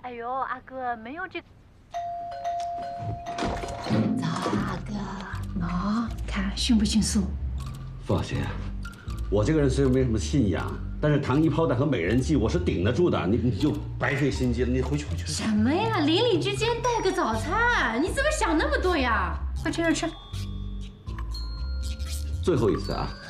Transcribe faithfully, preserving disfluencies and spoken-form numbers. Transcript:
哎呦，阿哥没有这。 走，阿哥。哦，看迅不迅速？ 傅小姐，我这个人虽然没什么信仰，但是糖衣炮弹和美人计我是顶得住的。你你就白费心机了，你回去回去。 什么呀？邻里之间带个早餐，你怎么想那么多呀？快吃吃吃。 最后一次啊！